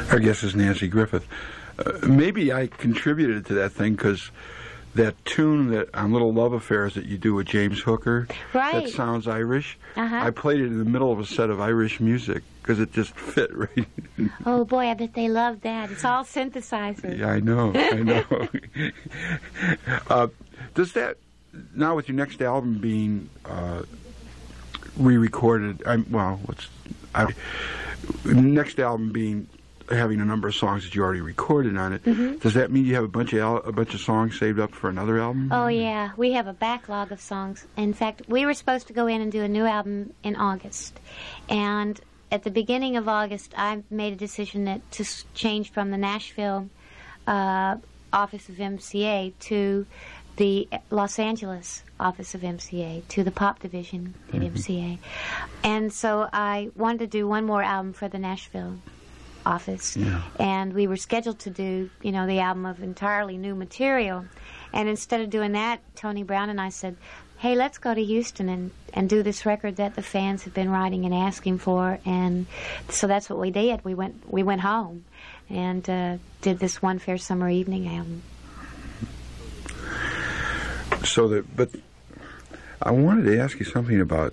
Our guest is Nanci Griffith. Maybe I contributed to that thing because that tune that on Little Love Affairs that you do with James Hooker, right, that sounds Irish. Uh-huh. I played it in the middle of a set of Irish music because it just fit right. Oh boy, I bet they love that. It's all synthesizer. Yeah, I know. Does that, now with your next album being re-recorded, next album being having a number of songs that you already recorded on it, Mm-hmm. does that mean you have a bunch of songs saved up for another album? Oh yeah, we have a backlog of songs. In fact, we were supposed to go in and do a new album in August, and at the beginning of August, I made a decision to change from the Nashville office of MCA to the Los Angeles office of MCA, to the pop division at MCA. And so I wanted to do one more album for the Nashville office. Yeah. And we were scheduled to do, the album of entirely new material. And instead of doing that, Tony Brown and I said, hey, let's go to Houston and do this record that the fans have been writing and asking for. And so that's what we did. We went home and did this One Fair Summer Evening album. But I wanted to ask you something about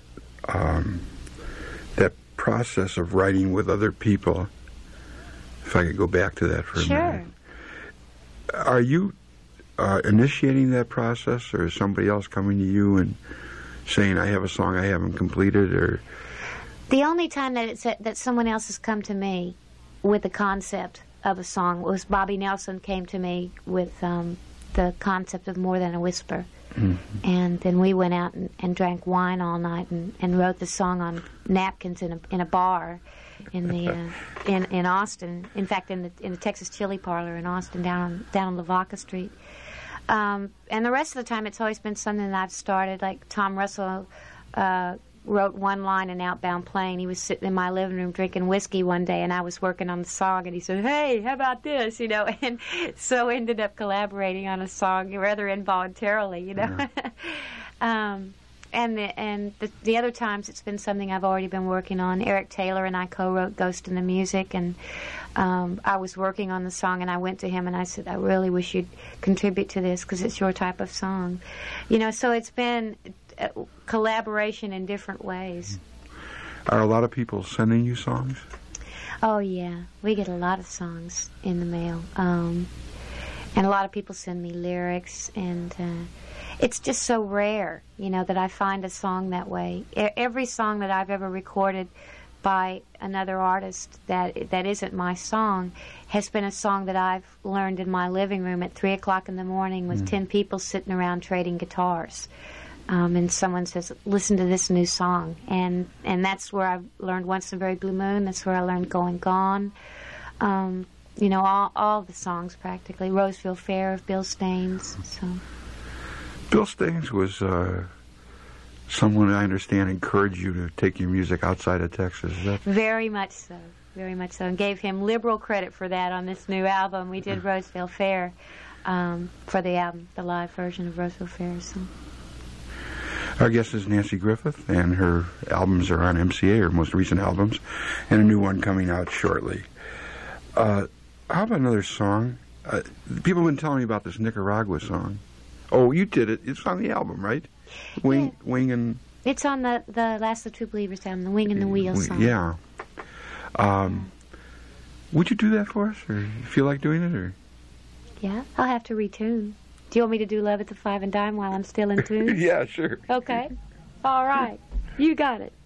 that process of writing with other people. If I could go back to that for a minute. Are you initiating that process, or is somebody else coming to you and saying, I have a song I haven't completed? Or the only time that someone else has come to me with the concept of a song was Bobby Nelson came to me with the concept of More Than a Whisper. Mm-hmm. And then we went out and drank wine all night and wrote the song on napkins in a bar in the in Austin. In fact, in the Texas Chili Parlor in Austin, down on Lavaca Street. And the rest of the time, it's always been something that I've started. Like Tom Russell wrote one line in Outbound Plane. He was sitting in my living room drinking whiskey one day, and I was working on the song, and he said, hey, how about this, and so ended up collaborating on a song rather involuntarily, Yeah. And the other times it's been something I've already been working on. Eric Taylor and I co-wrote Ghost in the Music, and I was working on the song, and I went to him and I said, I really wish you'd contribute to this because it's your type of song. So it's been collaboration in different ways. Are a lot of people sending you songs? Oh, yeah. We get a lot of songs in the mail. And a lot of people send me lyrics, and it's just so rare, that I find a song that way. Every song that I've ever recorded by another artist that isn't my song has been a song that I've learned in my living room at 3 o'clock in the morning with 10 people sitting around trading guitars. And someone says, listen to this new song. And that's where I learned Once in a Very Blue Moon. That's where I learned Going Gone. All the songs practically. Roseville Fair of Bill Staines. So. Bill Staines was someone I understand encouraged you to take your music outside of Texas. Is that? Very much so. Very much so. And gave him liberal credit for that on this new album. We did Roseville Fair for the album, the live version of Roseville Fair. So. Our guest is Nanci Griffith, and her albums are on MCA, her most recent albums, and a new one coming out shortly. How about another song? People have been telling me about this Nicaragua song. Oh, you did it. It's on the album, right? Wing and... It's on the Last of the True Believers album, the Wing and the Wheel song. Yeah. Would you do that for us, or you feel like doing it, or? Yeah, I'll have to retune. Do you want me to do Love at the Five and Dime while I'm still in tune? Yeah, sure. Okay. All right. You got it.